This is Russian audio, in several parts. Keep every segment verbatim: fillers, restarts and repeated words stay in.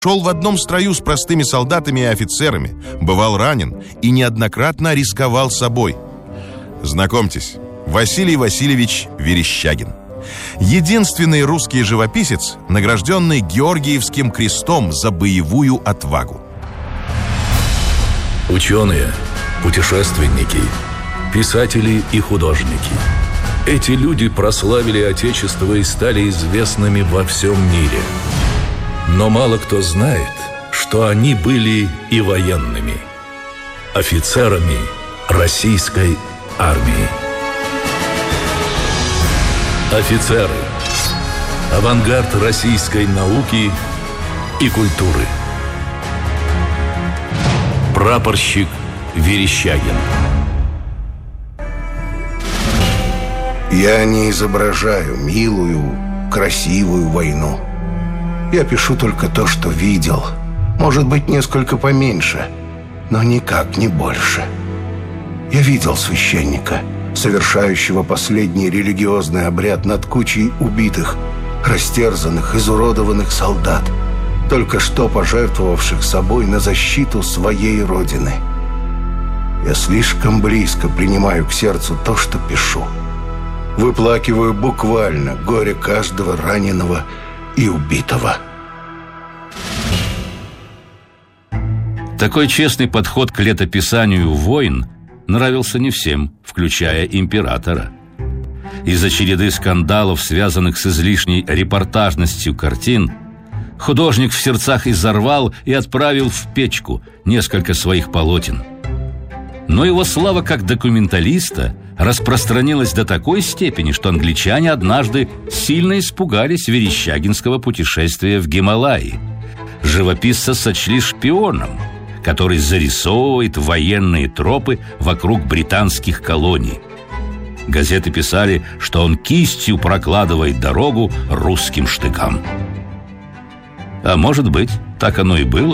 Шел в одном строю с простыми солдатами и офицерами, бывал ранен и неоднократно рисковал собой. Знакомьтесь, Василий Васильевич Верещагин. Единственный русский живописец, награжденный Георгиевским крестом за боевую отвагу. Ученые, путешественники, писатели и художники. Эти люди прославили Отечество и стали известными во всем мире. Но мало кто знает, что они были и военными, офицерами российской армии. Офицеры. Авангард российской науки и культуры. Прапорщик Верещагин. Я не изображаю милую, красивую войну. Я пишу только то, что видел. Может быть, несколько поменьше, но никак не больше. Я видел священника, совершающего последний религиозный обряд над кучей убитых, растерзанных, изуродованных солдат, только что пожертвовавших собой на защиту своей родины. Я слишком близко принимаю к сердцу то, что пишу. Выплакиваю буквально горе каждого раненого и убитого. Такой честный подход к летописанию войн нравился не всем, включая императора. Из-за череды скандалов, связанных с излишней репортажностью картин, художник в сердцах изорвал и отправил в печку несколько своих полотен. Но его слава как документалиста распространилась до такой степени, что англичане однажды сильно испугались верещагинского путешествия в Гималаи. Живописца сочли шпионом, который зарисовывает военные тропы вокруг британских колоний. Газеты писали, что он кистью прокладывает дорогу русским штыкам. А может быть, так оно и было?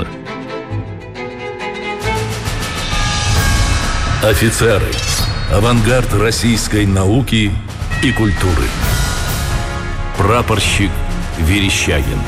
Офицеры. Авангард российской науки и культуры. Прапорщик Верещагин.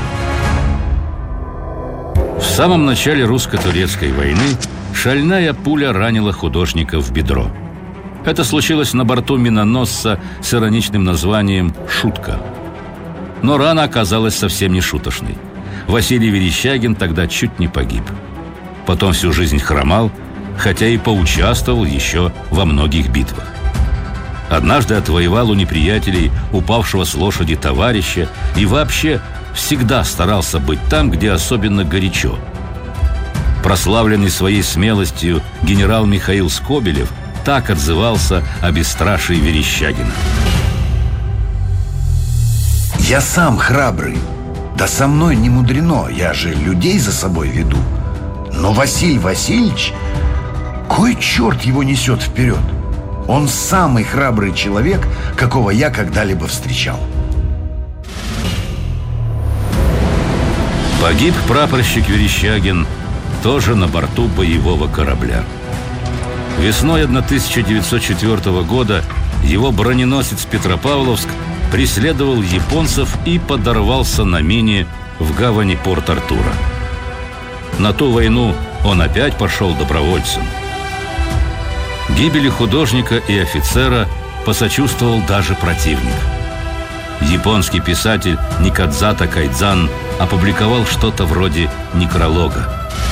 В самом начале русско-турецкой войны шальная пуля ранила художника в бедро. Это случилось на борту миноносца с ироничным названием «Шутка». Но рана оказалась совсем не шуточной. Василий Верещагин тогда чуть не погиб. Потом всю жизнь хромал, хотя и поучаствовал еще во многих битвах. Однажды отвоевал у неприятелей упавшего с лошади товарища и вообще всегда старался быть там, где особенно горячо. Прославленный своей смелостью генерал Михаил Скобелев так отзывался о бесстрашии Верещагина. Я сам храбрый. Да со мной не мудрено, я же людей за собой веду. Но Василий Васильевич, кой черт его несет вперед? Он самый храбрый человек, какого я когда-либо встречал. Погиб прапорщик Верещагин тоже на борту боевого корабля. Весной тысяча девятьсот четвёртого года его броненосец «Петропавловск» преследовал японцев и подорвался на мине в гавани Порт-Артура. На ту войну он опять пошел добровольцем. Гибели художника и офицера посочувствовал даже противник. Японский писатель Никадзата Кайдзан опубликовал что-то вроде некролога.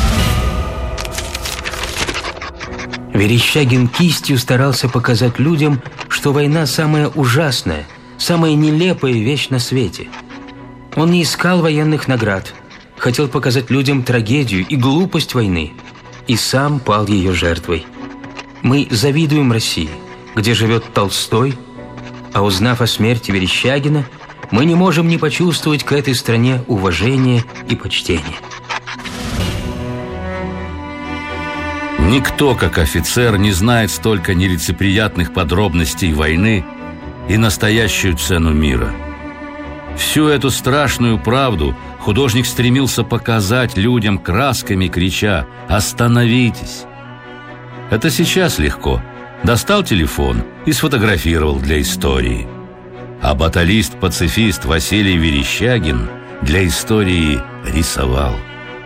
Верещагин кистью старался показать людям, что война самая ужасная, самая нелепая вещь на свете. Он не искал военных наград, хотел показать людям трагедию и глупость войны, и сам пал ее жертвой. Мы завидуем России, где живет Толстой, а узнав о смерти Верещагина, мы не можем не почувствовать к этой стране уважение и почтение. Никто, как офицер, не знает столько нелицеприятных подробностей войны и настоящую цену мира. Всю эту страшную правду художник стремился показать людям красками, крича: «Остановитесь!». Это сейчас легко. Достал телефон и сфотографировал для истории. А баталист-пацифист Василий Верещагин для истории рисовал.